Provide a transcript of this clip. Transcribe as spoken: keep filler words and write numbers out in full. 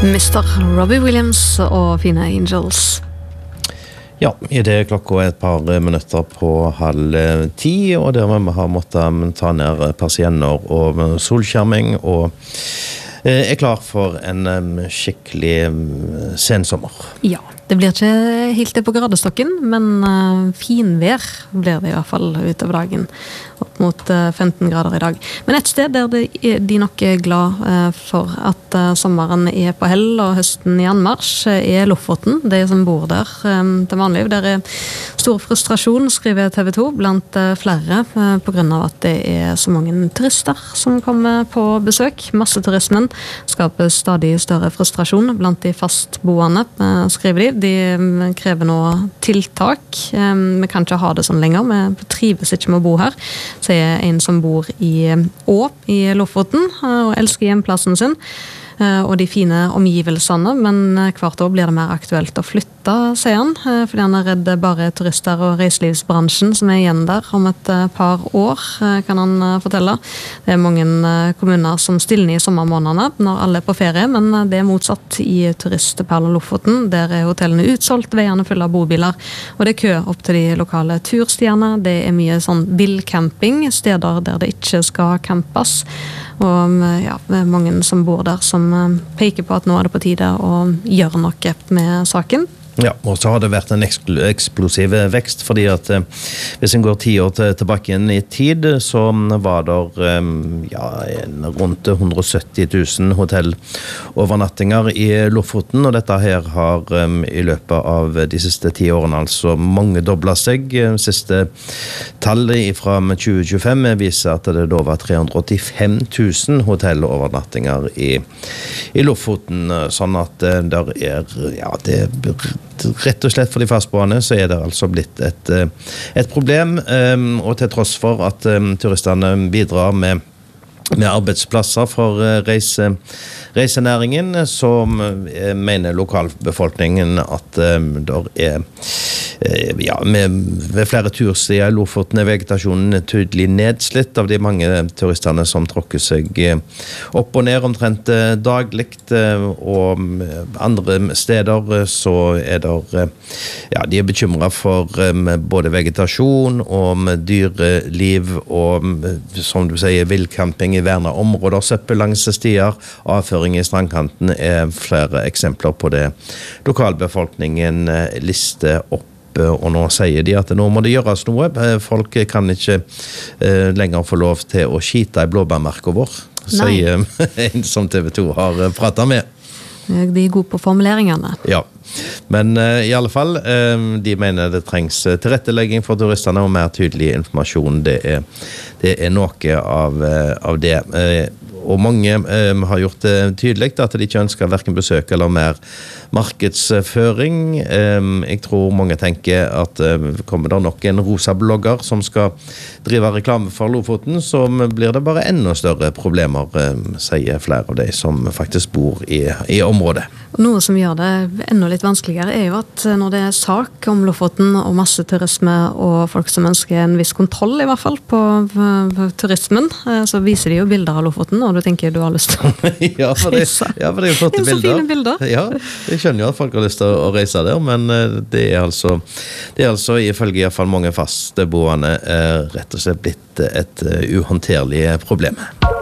mister Robbie Williams og Fine Angels. Ja, i det klokka er et par minutter på halv ti, og der vi har måttet ta ned persienner og solskjerming, og er klar for en skikkelig sensommer. Ja, det blir ikke helt det på gradestokken, men finvær blir det i hvert fall utover dagen, opp mot femten grader i dag. Men et sted der de nok er glad for at sommeren er på hell og høsten i anmarsj er Lofoten, de som bor der til vanlig. Der er stor frustrasjon, skriver T V to, blant flere, på grunn av at det er så mange turister som kommer på besøk. Masseturismen skaper stadig større frustrasjon blant de fastboende, skriver de. De krever nå tiltak. Vi kan ikke ha det sånn lenger. Vi trives ikke med å bo her, sier en som bor i Å i Lofoten og elsker hjemplassen sin og de fine omgivelsene, men hvert år blir det mer aktuelt å flytte, sier han, fordi han er redd bare turister og reiselivsbransjen som er igjen der om et par år, kan han fortelle. Det er mange kommuner som stiller i sommermånedene når alle er på ferie, men det er motsatt i turistperlen Lofoten. Der er hotellene utsolgt, veiene fulle av bobiler, og det er kø opp til de lokale turstiene. Det er mye sånn villcamping, steder der det ikke skal campes, og ja, det er mange som bor der som peker på at nå er det på tide å gjøre noe med saken. Ja, og så har det vært en eksplosiv vekst, fordi at eh, hvis en går ti år til, tilbake igjen i tid, så var det eh, ja, en, rundt hundre og sytti tusen hotellovernattinger i Lofoten, og dette her har eh, i løpet av de siste ti årene altså mange doblet seg. Siste tallet fra tjue tjuefem viser at det da var tre hundre og åttifem tusen hotellovernattinger i, i Lofoten, sånn at eh, der er, ja, det er rett og slett for de fastboende så er det altså blitt et, et problem, og til tross for at turistene bidrar med, med arbeidsplasser for reise, reisenæringen, så mener lokalbefolkningen at der er ja, med, ved flere turstier i Lofoten er vegetasjonen tydelig nedslitt av de mange turistene som tråkker seg opp og ned omtrent dagligt, og andre steder så er der, ja, de er bekymret for både vegetasjon og dyreliv og, som du sier, villcamping i verna områder, søppel langs stier, avføring i strandkanten er flere eksempler på det lokalbefolkningen lister opp. Og nå sier de at nå må det gjøres noe. Folk kan ikke eh, lenger få lov til å skite i blåbærmarken vår, sier en som T V to har pratet med. De er gode på formuleringene. Ja, men eh, i alle fall, eh, de mener det trengs tilrettelegging for turistene og mer tydelig informasjon. Det er, det er noe av, av det. Eh, og mange eh, har gjort det tydelig at de ikke ønsker hverken besøk eller mer markedsføring. Eh, jeg tror mange tenker at eh, kommer det nok en rosa blogger som skal drive reklame for Lofoten, så blir det bare enda større problemer, eh, sier flere av de som faktisk bor i, i området. Noe som gjør det enda litt vanskeligere er jo at når det er sak om Lofoten og masseturisme og folk som ønsker en viss kontroll i hvert fall på, på, på turismen, så viser de jo bilder av Lofoten, og du tenker du har lyst til å ja, for det, ja, for det er jo flotte bilder. Det er så fine bilder. Ja, jeg skjønner jo at folk har lyst til å reise der, men det er altså, det er altså ifølge i hvert fall mange fastboende rett og slett blitt et uhåndterlig problem.